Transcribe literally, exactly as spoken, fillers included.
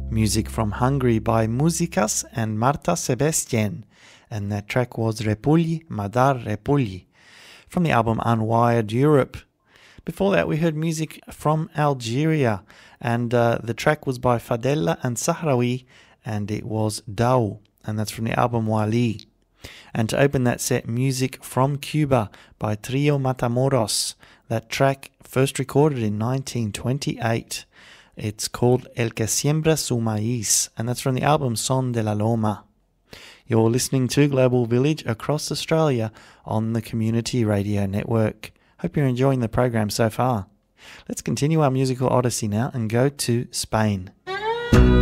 music from Hungary by Muzikas and Marta Sebastian, and that track was Repulli Madar Repulli from the album Unwired Europe. Before that we heard music from Algeria, and uh, the track was by Fadella and Sahrawi, and it was Dao, and that's from the album Wali. And to open that set, music from Cuba by Trio Matamoros. That track first recorded in nineteen twenty-eight. It's called El que siembra su maíz, and that's from the album Son de la Loma. You're listening to Global Village across Australia on the Community Radio Network. Hope you're enjoying the program so far. Let's continue our musical odyssey now and go to Spain.